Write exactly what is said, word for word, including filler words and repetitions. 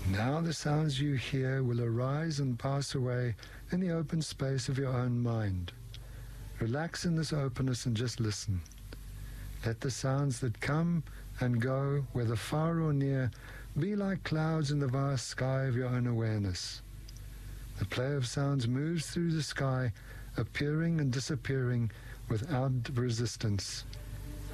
Now the sounds you hear will arise and pass away in the open space of your own mind. Relax in this openness and just listen. Let the sounds that come and go, whether far or near, be like clouds in the vast sky of your own awareness. The play of sounds moves through the sky, appearing and disappearing without resistance.